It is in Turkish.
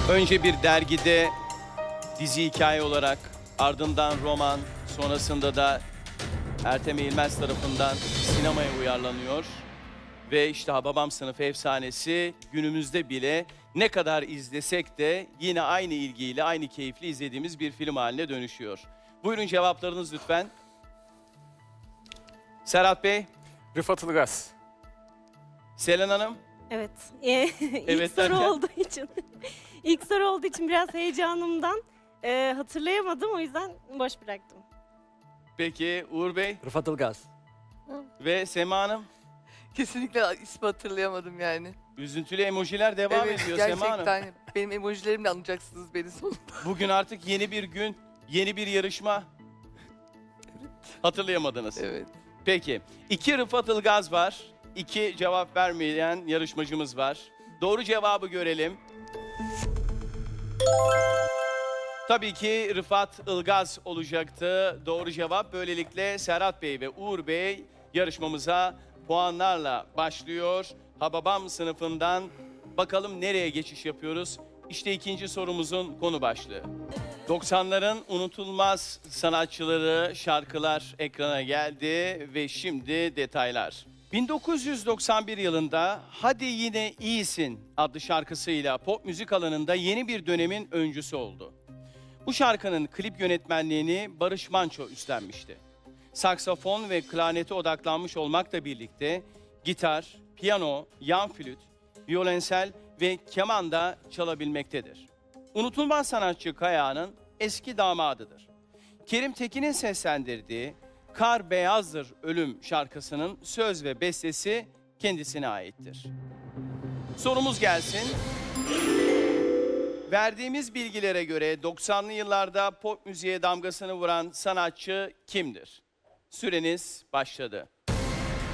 Önce bir dergide dizi hikaye olarak, ardından roman, sonrasında da Ertem Eğilmez tarafından sinemaya uyarlanıyor. Ve işte Hababam Sınıfı efsanesi günümüzde bile ne kadar izlesek de yine aynı ilgiyle, aynı keyifle izlediğimiz bir film haline dönüşüyor. Buyurun cevaplarınız lütfen. Serhat Bey, Rıfat Ilgaz. Selen Hanım. Evet. Evet İlk soru derken? olduğu için. İlk soru olduğu için biraz heyecanımdan hatırlayamadım. O yüzden boş bıraktım. Peki Uğur Bey Rıfat Ilgaz. ve Sema Hanım. Kesinlikle ismi hatırlayamadım yani. Üzüntülü emojiler devam Evet, ediyor Sema Hanım. gerçekten. Benim emojilerimle anlayacaksınız beni sonunda. Bugün artık yeni bir gün, yeni bir yarışma. Hatırlayamadınız. Evet. Peki, 2 Rıfat Ilgaz var. 2 cevap vermeyen yarışmacımız var. Doğru cevabı görelim. Tabii ki Rıfat Ilgaz olacaktı. Doğru cevap. Böylelikle Serhat Bey ve Uğur Bey yarışmamıza puanlarla başlıyor. Hababam sınıfından bakalım nereye geçiş yapıyoruz? İşte ikinci sorumuzun konu başlığı. 90'ların unutulmaz sanatçıları, şarkılar ekrana geldi ve şimdi detaylar. 1991 yılında Hadi Yine İyisin adlı şarkısıyla pop müzik alanında yeni bir dönemin öncüsü oldu. Bu şarkının klip yönetmenliğini Barış Manço üstlenmişti. Saksafon ve klarnete odaklanmış olmakla birlikte gitar, piyano, yan flüt, violensel ve keman da çalabilmektedir. Unutulmaz sanatçı Kaya'nın eski damadıdır. Kerim Tekin'in seslendirdiği Kar Beyazdır Ölüm şarkısının söz ve bestesi kendisine aittir. Sorumuz gelsin. Verdiğimiz bilgilere göre 90'lı yıllarda pop müziğe damgasını vuran sanatçı kimdir? Süreniz başladı.